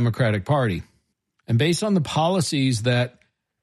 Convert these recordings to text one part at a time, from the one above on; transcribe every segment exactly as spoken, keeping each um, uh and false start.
Democratic Party. And based on the policies that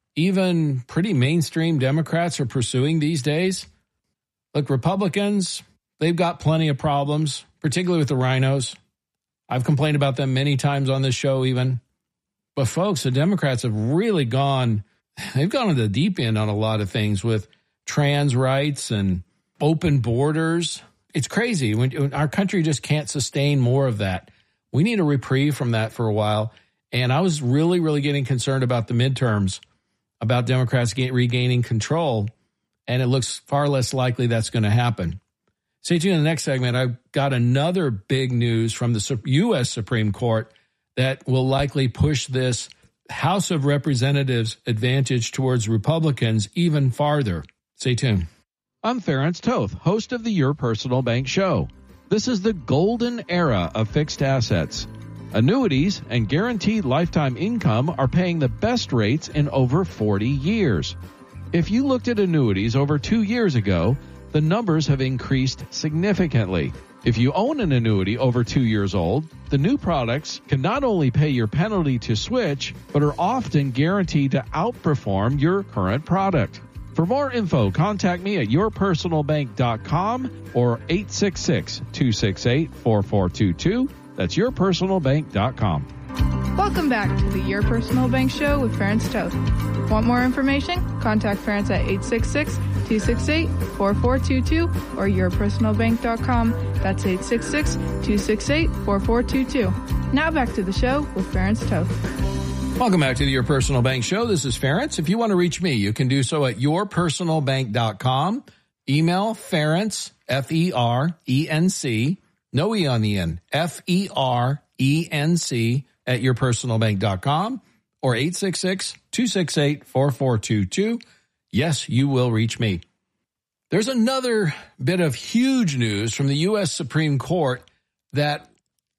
even pretty mainstream Democrats are pursuing these days, look, Republicans, they've got plenty of problems, particularly with the rhinos. I've complained about them many times on this show even. But folks, the Democrats have really gone, they've gone to the deep end on a lot of things with trans rights and open borders. It's crazy. When, when our country just can't sustain more of that. We need a reprieve from that for a while. And I was really, really getting concerned about the midterms, about Democrats get, regaining control. And it looks far less likely that's going to happen. Stay tuned in the next segment. I've got another big news from the U S Supreme Court that will likely push this House of Representatives advantage towards Republicans even farther. Stay tuned. I'm Ference Toth, host of the Your Personal Bank Show. This is the golden era of fixed assets. Annuities and guaranteed lifetime income are paying the best rates in over forty years. If you looked at annuities over two years ago, the numbers have increased significantly. If you own an annuity over two years old, the new products can not only pay your penalty to switch, but are often guaranteed to outperform your current product. For more info, contact me at your personal bank dot com or eight six six, two six eight, four four two two. That's your personal bank dot com. Welcome back to the Your Personal Bank Show with Ference Toth. Want more information? Contact Ference at eight six six, two six eight, four four two two or your personal bank dot com. That's eight six six, two six eight, four four two two. Now back to the show with Ference Toth. Welcome back to the Your Personal Bank Show. This is Ference. If you want to reach me, you can do so at your personal bank dot com. Email Ference, F E R E N C, no E on the end, F E R E N C at your personal bank dot com or eight six six, two six eight, four four two two. Yes, you will reach me. There's another bit of huge news from the U S Supreme Court that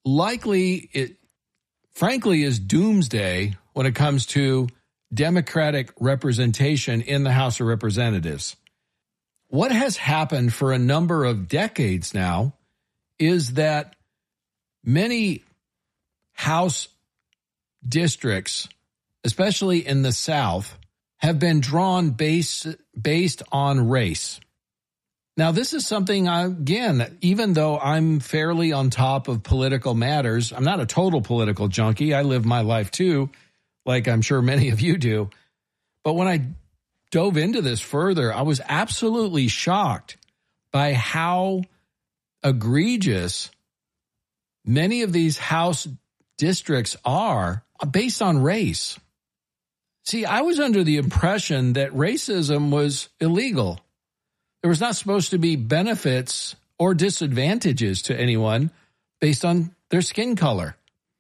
likely, it, frankly, is doomsday when it comes to Democratic representation in the House of Representatives. What has happened for a number of decades now is that many House districts, especially in the South, have been drawn base, based on race. Now, this is something, I, again, even though I'm fairly on top of political matters, I'm not a total political junkie. I live my life too, like I'm sure many of you do. But when I dove into this further, I was absolutely shocked by how egregious many of these House districts are based on race. See, I was under the impression that racism was illegal. There was not supposed to be benefits or disadvantages to anyone based on their skin color.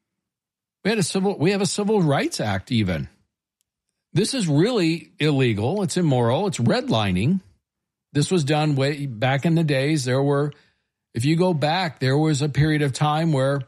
We had a civil, we have a Civil Rights Act even. This is really illegal. It's immoral. It's redlining. This was done way back in the days. There were, if you go back, there was a period of time where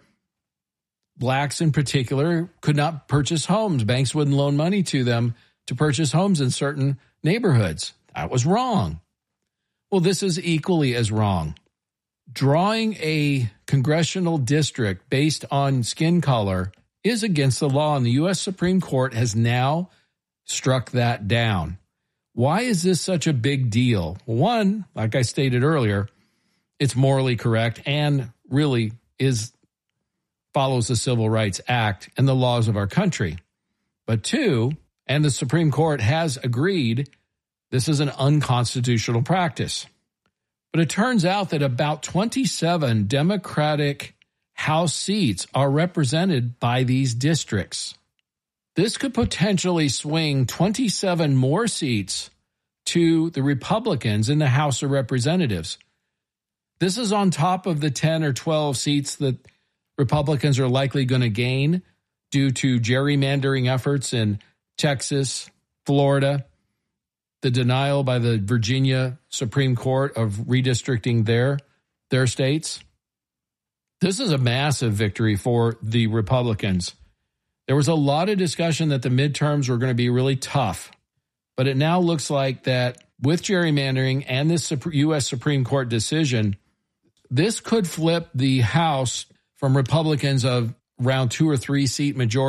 blacks in particular could not purchase homes. Banks wouldn't loan money to them to purchase homes in certain neighborhoods. That was wrong. Well, this is equally as wrong. Drawing a congressional district based on skin color is against the law, and the U S Supreme Court has now struck that down. Why is this such a big deal? One, like I stated earlier, it's morally correct and really is follows the Civil Rights Act and the laws of our country. But two, and the Supreme Court has agreed, this is an unconstitutional practice. But it turns out that about twenty-seven Democratic House seats are represented by these districts. This could potentially swing twenty-seven more seats to the Republicans in the House of Representatives. This is on top of the ten or twelve seats that Republicans are likely going to gain due to gerrymandering efforts in Texas, Florida, the denial by the Virginia Supreme Court of redistricting their, their states. This is a massive victory for the Republicans. There was a lot of discussion that the midterms were going to be really tough, but it now looks like that with gerrymandering and this U S Supreme Court decision, this could flip the House from Republicans of around two or three seat majority